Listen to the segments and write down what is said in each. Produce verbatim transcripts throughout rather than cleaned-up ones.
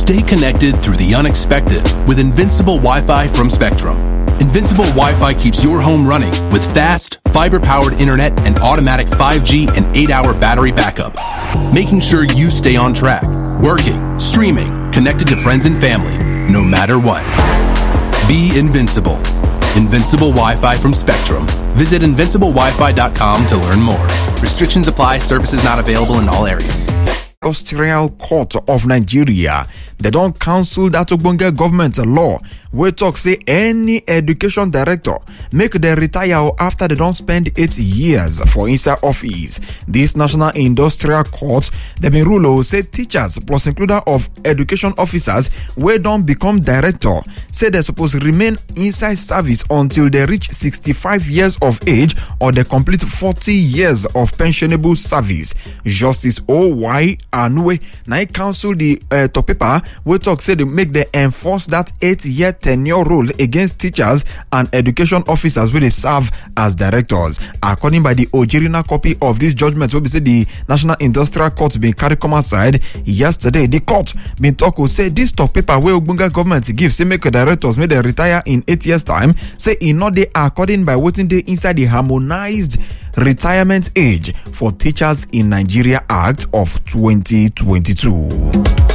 Stay connected through the unexpected with Invincible Wi-Fi from Spectrum. Invincible Wi-Fi keeps your home running with fast, fiber-powered internet and automatic five G and eight hour battery backup, making sure you stay on track, working, streaming, connected to friends and family, no matter what. Be invincible. Invincible Wi-Fi from Spectrum. Visit invincible wi fi dot com to learn more. Restrictions apply. Services not available in all areas. Industrial Court of Nigeria, they don't counsel that Ogbonge government law wey talk say any education director make them retire after they don't spend eight years for inside office. This National Industrial Court, they been rule say teachers plus includer of education officers wey don't become director say they supposed to remain inside service until they reach sixty-five years of age or they complete forty years of pensionable service. Justice O Y Anwe now he counsel the uh, top paper we talk say they make them enforce that eight year tenure rule against teachers and education officers where they serve as directors. According by the original copy of this judgment, we say the National Industrial Court been carried come aside yesterday. The court been talk will say this top paper where Ogbonge government gives say make directors may they retire in eight years time. Say in not they according by waiting day inside the harmonized retirement age for teachers in Nigeria Act of twenty twenty-two.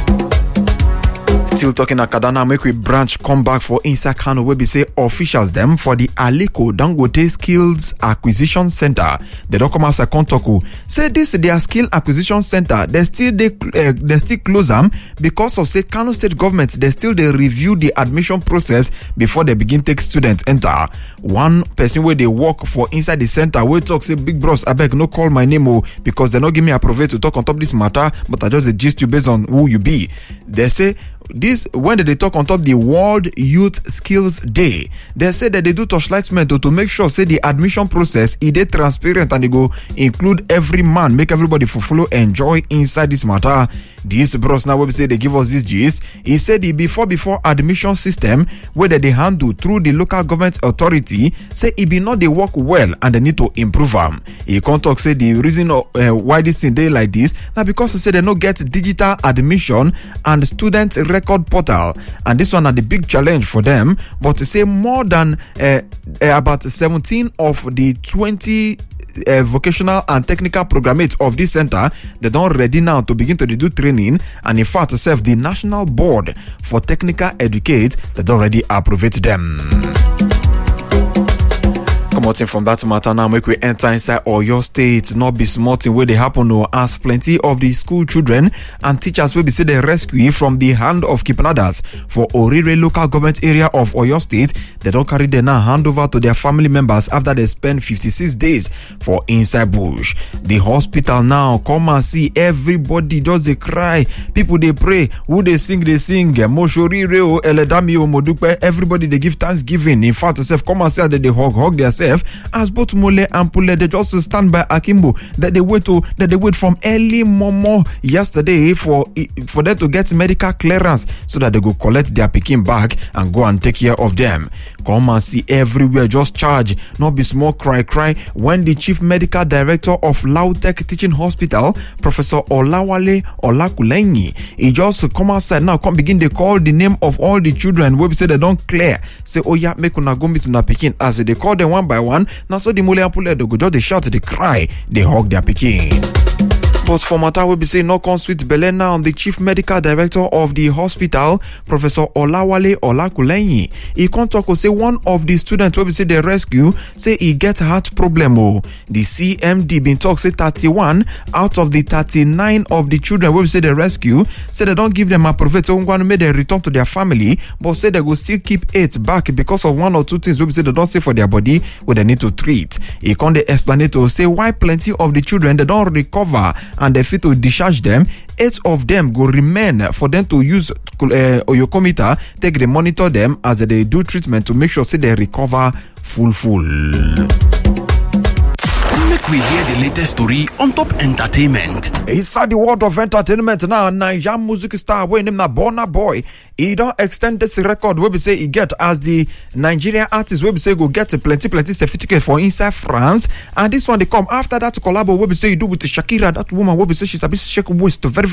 Still talking Akadana, make we branch come back for inside Kano where we say officials them for the Aliko Dangote Skills Acquisition Center. They don't come as a Kontoku. Say this their skill acquisition center. They still they uh, they still close them because of say Kano State government. They still they review the admission process before they begin take students enter. One person where they work for inside the center we talk say big bros I beg no call my name oh, because they not give me a private to talk on top this matter, but I just gist you based on who you be. They say this when they talk on top the World Youth Skills Day, they say that they do torchlightment to, to make sure say the admission process is they transparent and they go include every man, make everybody for follow enjoy inside this matter. This bros now we say they give us this gist. He said the before before admission system where they handle through the local government authority say it be not they work well and they need to improve them. He can't talk say the reason uh, why this thing they like this now because they say they not get digital admission and student record portal, and this one are the big challenge for them. But to say more than uh, uh, about seventeen of the twenty Uh, vocational and technical programmates of this center, they don't ready now to begin to do training, and in fact itself the National Board for Technical Educate that already approved them. Coming from that matter now, make we enter inside Oyo State. Not be small thing where they happen to as plenty of the school children and teachers will be say they rescue from the hand of kidnappers for Orire local government area of Oyo State. They don't carry them now hand over to their family members after they spend fifty-six days for inside bush. The hospital now come and see everybody just they cry, people they pray, who they sing they sing, Moshori Reo Eledami Modupe. Everybody they give thanksgiving. In fact, self come and say that they hug hug their self as both Mole and Pule they just stand by Akimbo that they wait to that they wait from early momo yesterday for for them to get medical clearance so that they go collect their pikin back and go and take care of them. Come and see everywhere just charge, not be small cry cry when the chief medical director of Lautech Teaching Hospital, Professor Olawale Olakulenyi, he just come outside now, come begin they call the name of all the children where we say they don't clear. Say oh yeah, make una go meet una pikin as they call them one by one. Now so the mole and pule they go just they shout, they cry, they hug their pikin. But for matter will be saying no come sweet belle now. The chief medical director of the hospital, Professor Olawale Olakulenyi, he come talk say one of the students will be say they rescue say he get heart problem. Oh, the C M D been talk say thirty-one out of the thirty-nine of the children will be say they rescue say they don't give them a private so one make they return to their family, but say they go still keep eight back because of one or two things will be say they don't say for their body where they need to treat. He come they explain it to say why plenty of the children they don't recover and they fit to discharge them. Eight of them go remain for them to use uh, oyokometer, take the monitor them as they do treatment to make sure say they recover full full. Make we hear the latest story on top entertainment. Inside the world of entertainment now, Naija music star wey name na Burna Boy, he don't extend this record where we say he get as the Nigerian artist where we say go get a plenty plenty certificate for inside France, and this one they come after that collabo where we say you do with Shakira, that woman where we say she's a bit shake waist very very